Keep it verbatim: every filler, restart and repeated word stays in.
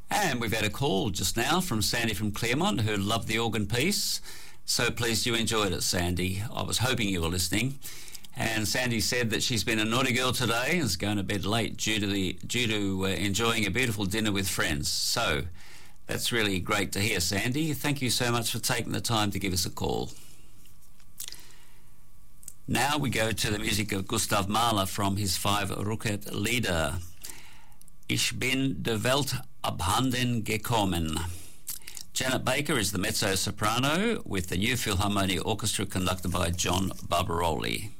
And we've had a call just now from Sandy from Claremont, who loved the organ piece. So pleased you enjoyed it, Sandy. I was hoping you were listening. And Sandy said that she's been a naughty girl today and is going to bed late due to the due to uh, enjoying a beautiful dinner with friends. So that's really great to hear, Sandy. Thank you so much for taking the time to give us a call. Now we go to the music of Gustav Mahler from his five Rückert Lieder. Ich bin der Welt abhanden gekommen. Janet Baker is the mezzo-soprano with the New Philharmonia Orchestra conducted by John Barbaroli.